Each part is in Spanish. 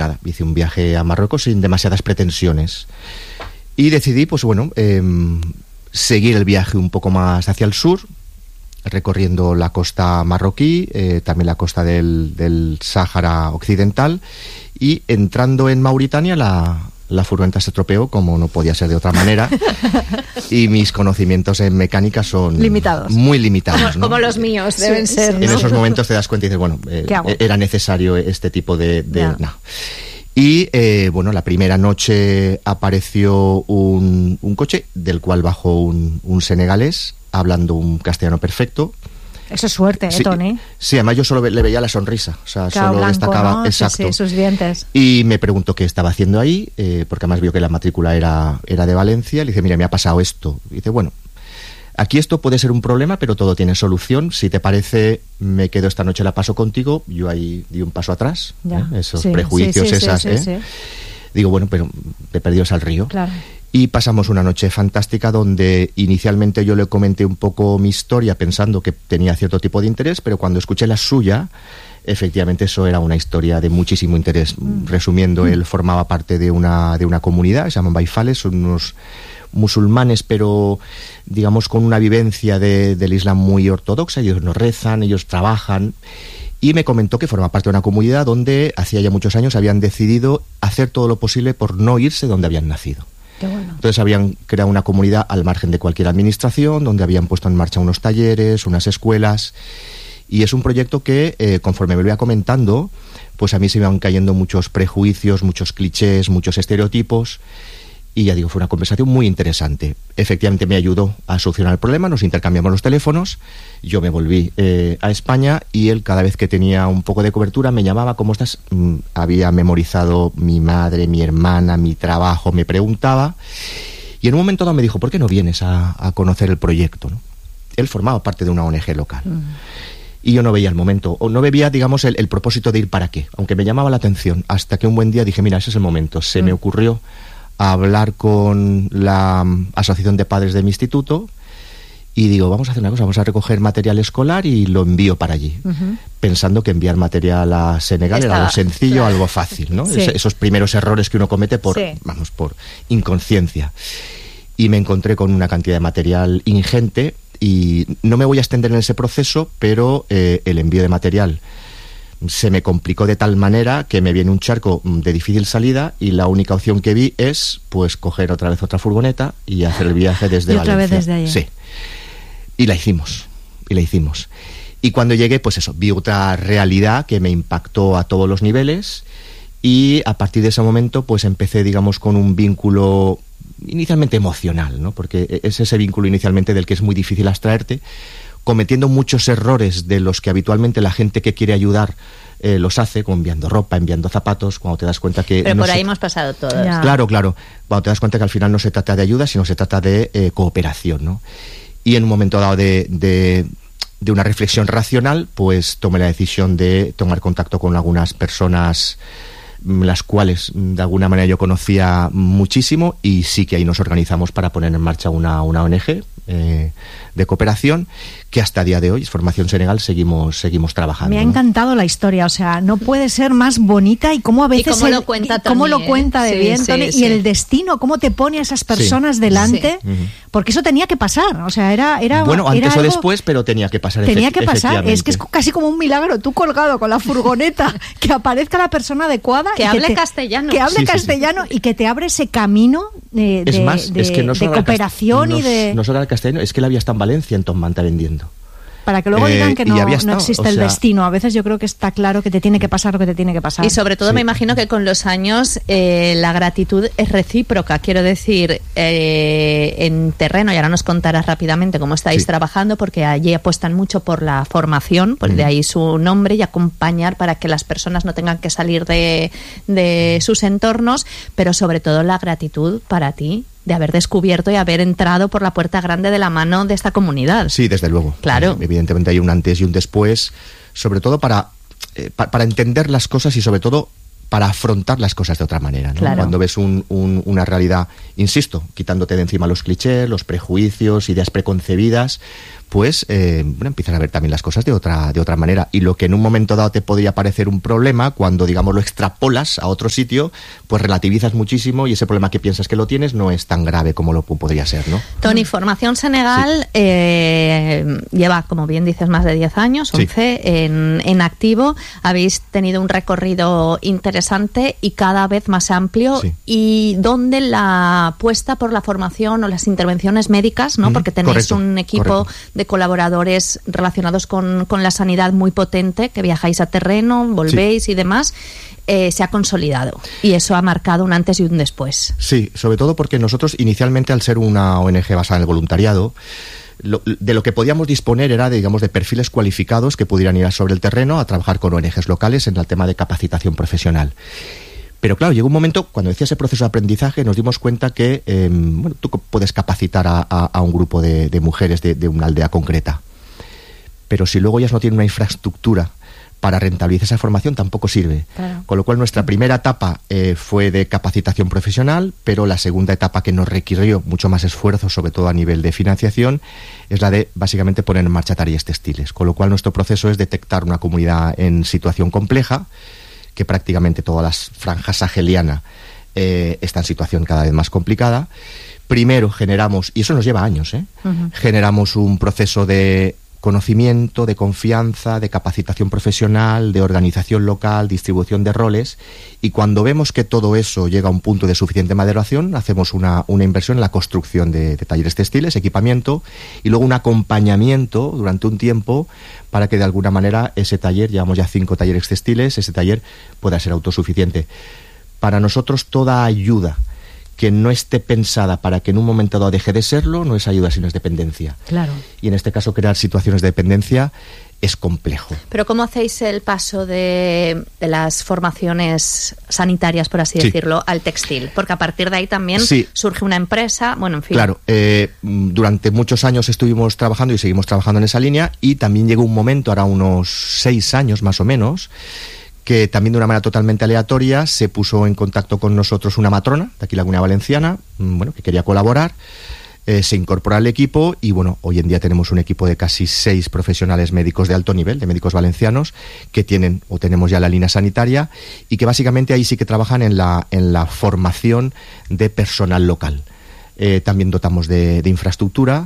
nada, hice un viaje a Marruecos sin demasiadas pretensiones. Y decidí, pues bueno, seguir el viaje un poco más hacia el sur, recorriendo la costa marroquí, también la costa del Sáhara Occidental, y entrando en Mauritania la furgoneta se estropeó, como no podía ser de otra manera, y mis conocimientos en mecánica son limitados. Muy limitados, ¿no? Como los míos deben ser, ¿no? En esos momentos te das cuenta y dices, bueno, era necesario este tipo de no. Y bueno, la primera noche apareció un coche del cual bajó un senegalés hablando un castellano perfecto. Eso es suerte, sí, Tony. Sí, además yo solo le veía la sonrisa, o sea, claro, solo blanco, destacaba, ¿no? exacto. Sí, sus dientes. Y me preguntó qué estaba haciendo ahí, porque además vio que la matrícula era de Valencia. Le dice, mira, me ha pasado esto. Y dice, bueno, aquí esto puede ser un problema, pero todo tiene solución. Si te parece, me quedo esta noche, la paso contigo. Yo ahí di un paso atrás, esos prejuicios, sí. Digo, bueno, pero te perdidos al río. Claro. Y pasamos una noche fantástica donde inicialmente yo le comenté un poco mi historia pensando que tenía cierto tipo de interés, pero cuando escuché la suya, efectivamente eso era una historia de muchísimo interés. Resumiendo, él formaba parte de una comunidad, se llaman Baifales, son unos musulmanes, pero digamos con una vivencia del Islam muy ortodoxa. Ellos no rezan, ellos trabajan. Y me comentó que forma parte de una comunidad donde hacía ya muchos años habían decidido hacer todo lo posible por no irse donde habían nacido. Bueno. Entonces habían creado una comunidad al margen de cualquier administración, donde habían puesto en marcha unos talleres, unas escuelas, y es un proyecto que, conforme me lo iba comentando, pues a mí se me iban cayendo muchos prejuicios, muchos clichés, muchos estereotipos, y ya digo, fue una conversación muy interesante. Efectivamente me ayudó a solucionar el problema, nos intercambiamos los teléfonos, yo me volví a España y él cada vez que tenía un poco de cobertura me llamaba, ¿cómo estás? Había memorizado mi madre, mi hermana, mi trabajo, me preguntaba, y en un momento dado me dijo, ¿por qué no vienes a conocer el proyecto, ¿no? Él formaba parte de una ONG local. Y yo no veía el momento, o no veía, digamos, el propósito de ir para qué, aunque me llamaba la atención, hasta que un buen día dije, mira, ese es el momento. Se me ocurrió hablar con la asociación de padres de mi instituto y digo, vamos a hacer una cosa, vamos a recoger material escolar y lo envío para allí, pensando que enviar material a Senegal era algo sencillo, claro, algo fácil, ¿no? Sí. Esos primeros errores que uno comete por inconsciencia. Y me encontré con una cantidad de material ingente y no me voy a extender en ese proceso, pero el envío de material se me complicó de tal manera que me viene un charco de difícil salida y la única opción que vi es pues coger otra vez otra furgoneta y hacer el viaje desde Valencia. Otra vez desde allí. Sí. Y la hicimos. Y cuando llegué, pues eso, vi otra realidad que me impactó a todos los niveles y a partir de ese momento pues empecé, digamos, con un vínculo inicialmente emocional, ¿no? Porque es ese vínculo inicialmente del que es muy difícil abstraerte, cometiendo muchos errores de los que habitualmente la gente que quiere ayudar los hace, como enviando ropa, enviando zapatos, cuando te das cuenta que... Pero por ahí hemos pasado todos. Claro. Cuando te das cuenta que al final no se trata de ayuda, sino se trata de cooperación, ¿no? Y en un momento dado de una reflexión racional, pues tomé la decisión de tomar contacto con algunas personas las cuales de alguna manera yo conocía muchísimo y sí que ahí nos organizamos para poner en marcha una ONG de cooperación que hasta el día de hoy, Formación Senegal, seguimos trabajando. Me ha encantado la historia, o sea, no puede ser más bonita y cómo a veces cómo lo cuenta Tony, cómo lo cuenta de bien, Tony, y el destino, cómo te pone a esas personas delante, porque eso tenía que pasar, o sea, era bueno, antes era o algo, después, pero tenía que pasar. Tenía que pasar, es que es casi como un milagro, tú colgado con la furgoneta, que aparezca la persona adecuada, que hable castellano, y que te abre ese camino de cooperación no, y de... No solo el castellano, es que él había estado en Valencia en Tom Manta vendiendo. Para que luego digan que no existe el destino. A veces yo creo que está claro que te tiene que pasar lo que te tiene que pasar. Y sobre todo me imagino que con los años la gratitud es recíproca. Quiero decir, en terreno, y ahora nos contarás rápidamente cómo estáis trabajando, porque allí apuestan mucho por la formación, pues de ahí su nombre, y acompañar para que las personas no tengan que salir de sus entornos, pero sobre todo la gratitud para ti de haber descubierto y haber entrado por la puerta grande de la mano de esta comunidad. Sí, desde luego. Claro. Evidentemente hay un antes y un después, sobre todo para entender las cosas y sobre todo para afrontar las cosas de otra manera, ¿no? Claro. Cuando ves una realidad, insisto, quitándote de encima los clichés, los prejuicios, ideas preconcebidas, pues empiezas a ver también las cosas de otra manera. Y lo que en un momento dado te podría parecer un problema, cuando, digamos, lo extrapolas a otro sitio, pues relativizas muchísimo y ese problema que piensas que lo tienes no es tan grave como lo podría ser, ¿no? Toni, Formación Senegal lleva, como bien dices, más de 10 años, 11 en activo. Habéis tenido un recorrido interesante y cada vez más amplio. Y donde la apuesta por la formación o las intervenciones médicas, ¿no? Porque tenéis un equipo de colaboradores relacionados con la sanidad muy potente, que viajáis a terreno, volvéis y demás, se ha consolidado. Y eso ha marcado un antes y un después. Sí, sobre todo porque nosotros inicialmente, al ser una ONG basada en el voluntariado, de lo que podíamos disponer era, digamos, de perfiles cualificados que pudieran ir sobre el terreno a trabajar con ONGs locales en el tema de capacitación profesional. Pero claro, llegó un momento, cuando decía ese proceso de aprendizaje, nos dimos cuenta que tú puedes capacitar a un grupo de mujeres de una aldea concreta. Pero si luego ellas no tienen una infraestructura para rentabilizar esa formación, tampoco sirve. Claro. Con lo cual, nuestra primera etapa fue de capacitación profesional, pero la segunda etapa, que nos requirió mucho más esfuerzo, sobre todo a nivel de financiación, es la de básicamente poner en marcha talleres textiles. Con lo cual, nuestro proceso es detectar una comunidad en situación compleja, que prácticamente todas las franjas saheliana está en situación cada vez más complicada. Primero generamos, y eso nos lleva años, generamos un proceso de conocimiento, de confianza, de capacitación profesional, de organización local, distribución de roles, y cuando vemos que todo eso llega a un punto de suficiente maduración, hacemos una inversión en la construcción de talleres textiles, equipamiento, y luego un acompañamiento durante un tiempo para que de alguna manera ese taller, llevamos ya 5 talleres textiles, ese taller pueda ser autosuficiente. Para nosotros toda ayuda que no esté pensada para que en un momento dado deje de serlo, no es ayuda sino es dependencia. Claro. Y en este caso crear situaciones de dependencia es complejo. Pero ¿cómo hacéis el paso de las formaciones sanitarias, por así decirlo, al textil? Porque a partir de ahí también surge una empresa, bueno, en fin. Claro, durante muchos años estuvimos trabajando y seguimos trabajando en esa línea, y también llegó un momento, ahora unos 6 años más o menos, que también de una manera totalmente aleatoria se puso en contacto con nosotros una matrona de aquí la Comunidad Valenciana, que quería colaborar, se incorpora al equipo y hoy en día tenemos un equipo de casi 6 profesionales médicos de alto nivel, de médicos valencianos, que tenemos ya la línea sanitaria y que básicamente ahí sí que trabajan en la formación de personal local. También dotamos de infraestructura.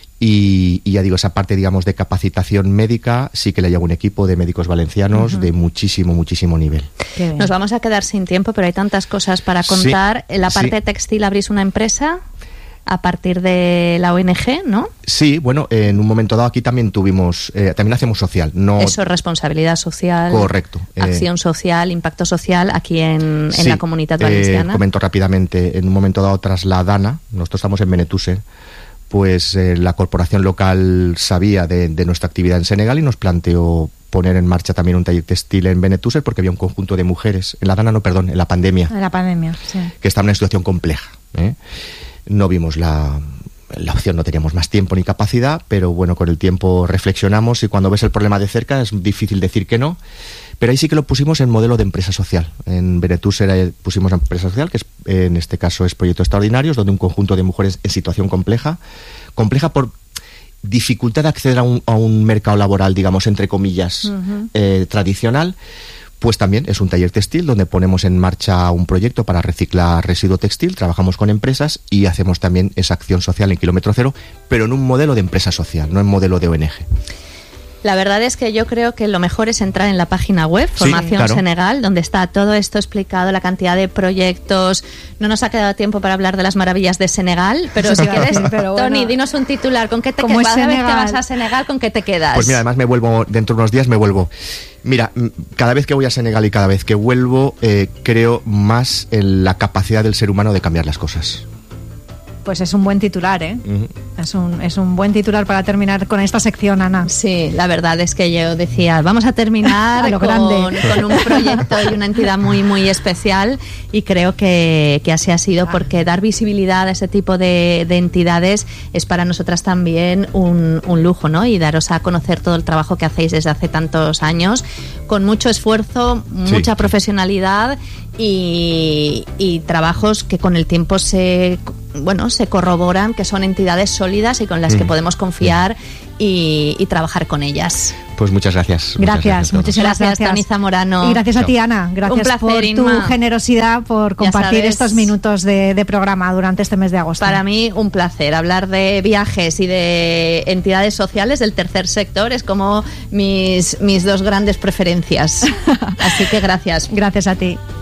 Y ya digo, esa parte, digamos, de capacitación médica sí que le lleva un equipo de médicos valencianos de muchísimo nivel. Nos vamos a quedar sin tiempo, pero hay tantas cosas para contar. En la parte textil abrís una empresa a partir de la ONG, ¿no? Sí, en un momento dado aquí también también hacemos social. Eso es responsabilidad social. Correcto. Acción social, impacto social aquí en la Comunitat Valenciana. Comento rápidamente, en un momento dado tras la DANA, nosotros estamos en Benetússer, pues la corporación local sabía de nuestra actividad en Senegal y nos planteó poner en marcha también un taller textil en Benetússer, porque había un conjunto de mujeres, en la pandemia. En la pandemia, sí. Que estaban en una situación compleja. No vimos la opción, no teníamos más tiempo ni capacidad, pero con el tiempo reflexionamos y cuando ves el problema de cerca es difícil decir que no. Pero ahí sí que lo pusimos en modelo de empresa social. En Benetússer pusimos empresa social, que en este caso es Proyectos Extraordinarios, donde un conjunto de mujeres en situación compleja por dificultad de acceder a un mercado laboral, digamos, entre comillas, tradicional, pues también es un taller textil donde ponemos en marcha un proyecto para reciclar residuo textil, trabajamos con empresas y hacemos también esa acción social en kilómetro cero, pero en un modelo de empresa social, no en modelo de ONG. La verdad es que yo creo que lo mejor es entrar en la página web, Formación Senegal, donde está todo esto explicado, la cantidad de proyectos. No nos ha quedado tiempo para hablar de las maravillas de Senegal, pero si quieres, Toni, dinos un titular. ¿Con qué te quedas? Cada vez que vas a Senegal, ¿con qué te quedas? Pues mira, además dentro de unos días me vuelvo. Mira, cada vez que voy a Senegal y cada vez que vuelvo, creo más en la capacidad del ser humano de cambiar las cosas. Pues es un buen titular, ¿eh? Es un buen titular para terminar con esta sección, Ana. Sí, la verdad es que yo decía, vamos a terminar con un proyecto y una entidad muy, muy especial, y creo que así ha sido, porque dar visibilidad a ese tipo de entidades es para nosotras también un lujo, ¿no? Y daros a conocer todo el trabajo que hacéis desde hace tantos años, con mucho esfuerzo, mucha profesionalidad y trabajos que con el tiempo se corroboran, que son entidades sólidas y con las que podemos confiar y trabajar con ellas. Pues muchas gracias. Muchísimas gracias, Toni Zamorano. Y gracias a ti, Ana. Gracias un placer, por Inma. tu generosidad, por compartir estos minutos de programa durante este mes de agosto. Para mí, un placer. Hablar de viajes y de entidades sociales del tercer sector es como mis dos grandes preferencias. Así que gracias. Gracias a ti.